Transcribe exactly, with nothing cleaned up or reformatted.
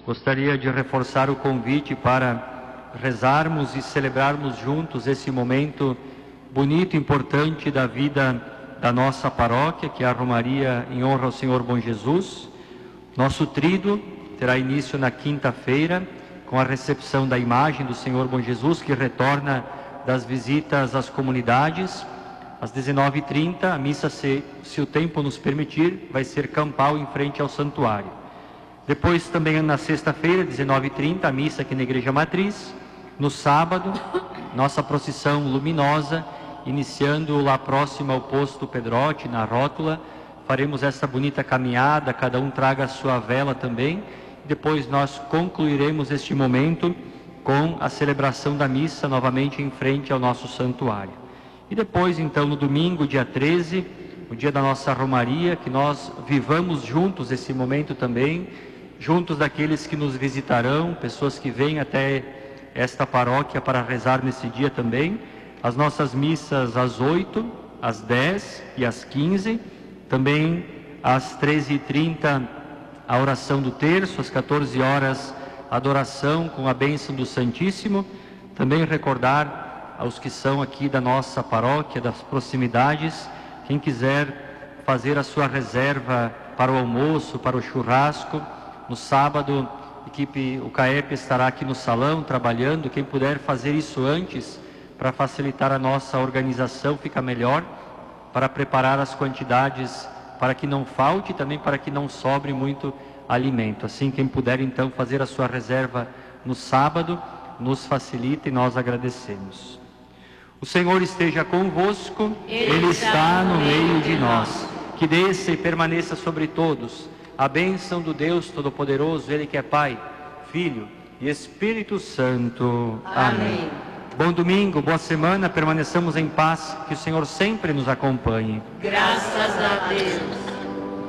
Gostaria de reforçar o convite para rezarmos e celebrarmos juntos esse momento bonito e importante da vida da nossa paróquia, que é a Romaria em honra ao Senhor Bom Jesus. Nosso tríduo terá início na quinta-feira, com a recepção da imagem do Senhor Bom Jesus, que retorna das visitas às comunidades. Às dezenove e trinta, a missa, se, se o tempo nos permitir, vai ser campal em frente ao santuário. Depois, também na sexta-feira, dezenove e trinta, a missa aqui na Igreja Matriz. No sábado, nossa procissão luminosa, iniciando lá próximo ao posto Pedrote, na Rótula. Faremos essa bonita caminhada, cada um traga a sua vela também. Depois nós concluiremos este momento com a celebração da missa novamente em frente ao nosso santuário. E depois, então, no domingo, dia treze, o dia da nossa Romaria, que nós vivamos juntos esse momento também, juntos daqueles que nos visitarão, pessoas que vêm até esta paróquia para rezar nesse dia também. As nossas missas às oito, às dez e às quinze, também às treze e trinta, a oração do terço, às quatorze horas, a adoração com a bênção do Santíssimo. Também recordar aos que são aqui da nossa paróquia, das proximidades, quem quiser fazer a sua reserva para o almoço, para o churrasco, no sábado, a equipe, o CAEP estará aqui no salão trabalhando. Quem puder fazer isso antes, para facilitar a nossa organização, fica melhor, para preparar as quantidades, para que não falte e também para que não sobre muito alimento. Assim, quem puder então fazer a sua reserva no sábado, nos facilita e nós agradecemos. O Senhor esteja convosco, Ele, Ele está no meio de nós. Que desça e permaneça sobre todos a bênção do Deus Todo-Poderoso, Ele que é Pai, Filho e Espírito Santo. Amém. Amém. Bom domingo, boa semana, permaneçamos em paz, que o Senhor sempre nos acompanhe. Graças a Deus.